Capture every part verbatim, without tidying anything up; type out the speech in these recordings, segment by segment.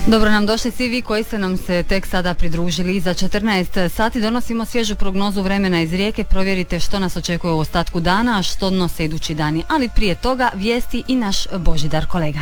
Dobro nam došli svi vi koji ste nam se tek sada pridružili. Za četrnaest sati donosimo svježu prognozu vremena iz Rijeke. Provjerite što nas očekuje u ostatku dana, a što nose idući dani. Ali prije toga vijesti i naš Božidar kolega.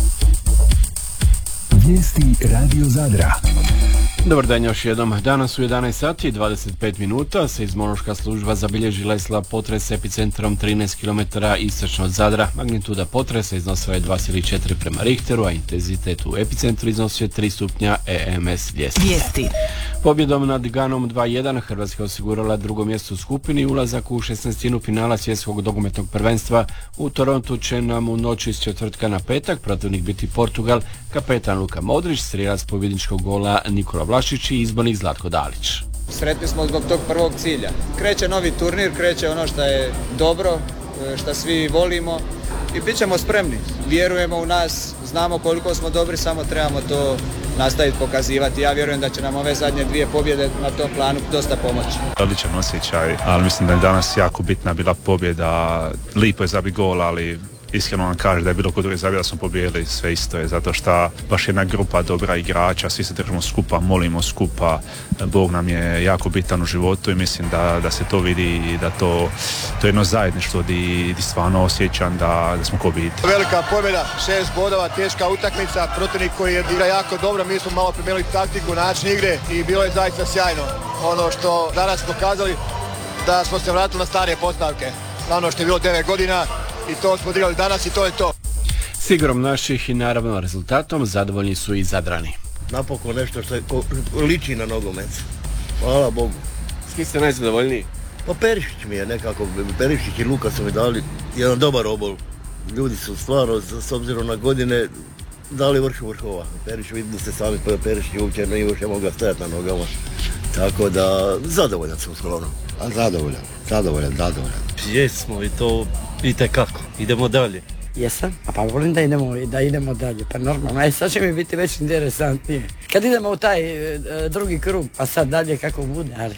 Vijesti Radio Zadra. Dobar dan još jednom. Danas u jedanaest sati i dvadeset pet minuta seizmološka služba zabilježila je slab potres s epicentrom trinaest kilometara istočno od Zadra. Magnituda potresa iznosila je dva zarez četiri prema Richteru, a intenzitet u epicentru iznosio je tri stupnja E M S ljestvice. Vijesti. Pobjedom nad Ganom dva jedan Hrvatska osigurala drugo mjesto u skupini i ulazak u šesnaestinu finala svjetskog nogometnog prvenstva. U Torontu će nam u noći s četvrtka na petak protivnik biti Portugal, kapetan Luka Modrić, strijelac pobjedničkog gola Nikola Vlašić i izbornik Zlatko Dalić. Sretni smo zbog tog prvog cilja. Kreće novi turnir, kreće ono što je dobro, što svi volimo i bit ćemo spremni. Vjerujemo u nas, znamo koliko smo dobri, samo trebamo to nastaviti pokazivati. Ja vjerujem da će nam ove zadnje dvije pobjede na tom planu dosta pomoći. Odličan osjećaj, ali mislim da je danas jako bitna bila pobjeda. Lipo je zabiti gol, ali iskreno vam kaže da je bilo kod druge zabije da smo pobijedili, sve isto je, zato što baš jedna grupa dobra igrača, svi se držimo skupa, molimo skupa, Bog nam je jako bitan u životu i mislim da, da se to vidi i da to, to je jedno zajedništvo di, di stvarno osjećam da, da smo ko biti. Velika pobjeda, šest bodova, teška utakmica, protivnik koji je igra jako dobro, mi smo malo promijenili taktiku, način igre i bilo je zaista sjajno. Ono što danas pokazali da smo se vratili na stare postavke, na ono što je bilo devet godina, i to smo odigrali danas i to je to. S igrom naših i naravno rezultatom zadovoljni su i Zadrani. Napokon nešto što je, ko, liči na nogomet. Hvala Bogu. S kim ste najzadovoljniji? Pa Perišić mi je nekako, Perišić i Luka su mi dali jedan dobar obol. Ljudi su stvarno, s obzirom na godine, dali vrhu vrhova. Perišić, vidili ste sami, Perišić uopće ne još je mogla stajati na nogama. Tako da, zadovoljan sam skoro. A zadovoljan, zadovoljan, zadovoljan. Jesmo i to itekako. Idemo dalje. Jesam, a pa volim da idemo, da idemo dalje, pa normalno, aj sad će mi biti već interesantnije. Kad idemo u taj e, drugi krug, pa sad dalje kako bude, ali...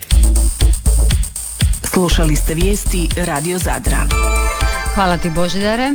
Slušali ste vijesti Radio Zadra. Hvala ti Božidare.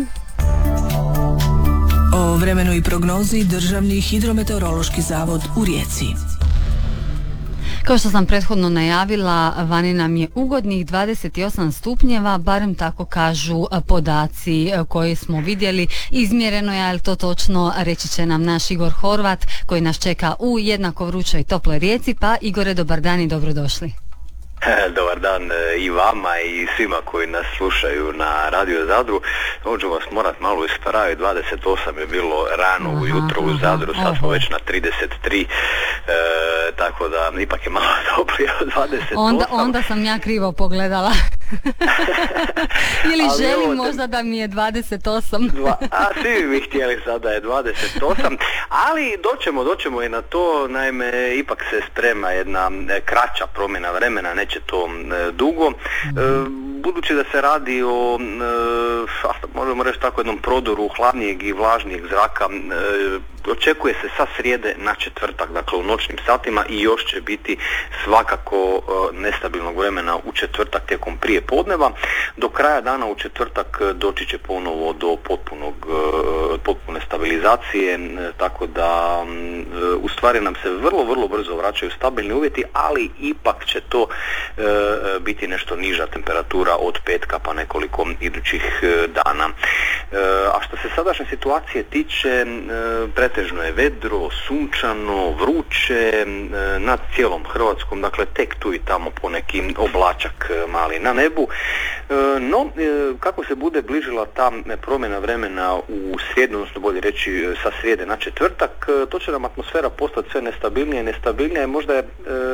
O vremenu i prognozi Državni hidrometeorološki zavod u Rijeci. Kao što sam prethodno najavila, vani nam je ugodnih dvadeset osam stupnjeva, barem tako kažu podaci koji smo vidjeli. Izmjereno je, ali to točno reći će nam naš Igor Horvat koji nas čeka u jednako vrućoj i toploj Rijeci. Pa Igore, dobar dan i dobrodošli. Dobar dan i vama i svima koji nas slušaju na Radio Zadru. Možemo vas morat malo ispraviti, dvadeset osam je bilo rano aha, ujutro u Zadru, sad smo već na trideset tri, e, tako da ipak je malo toplije od dvadeset osam. Onda, onda sam ja krivo pogledala. Ili ali želim ovo, možda da mi je dvadeset osam. Dva, a svi bi htjeli sad da je dvadeset osam, ali doćemo, doćemo i na to, naime ipak se sprema jedna kraća promjena vremena, neće to e, dugo. E, budući da se radi o, e, možemo reći tako, jednom prodoru hladnijeg i vlažnijeg zraka, e, očekuje se sa srijede na četvrtak, dakle u noćnim satima, i još će biti svakako e, nestabilnog vremena u četvrtak tijekom prije podneva. Do kraja dana u četvrtak doći će ponovo do potpunog, e, potpune stabilizacije, e, tako da e, u stvari nam se vrlo, vrlo brzo vraćaju stabilni uvjeti, ali ipak će to e, biti nešto niža temperatura od petka pa nekoliko idućih e, dana. E, a što se sadašnje situacije tiče, e, pretežno je vedro, sunčano, vruće e, nad cijelom Hrvatskom, dakle tek tu i tamo poneki oblačak e, mali na nebu. E, no, e, kako se bude bližila ta promjena vremena u srijedu, odnosno bolje reći sa srijede na četvrtak, e, to će nam atmosfera postati sve nestabilnije i nestabilnije, možda je e,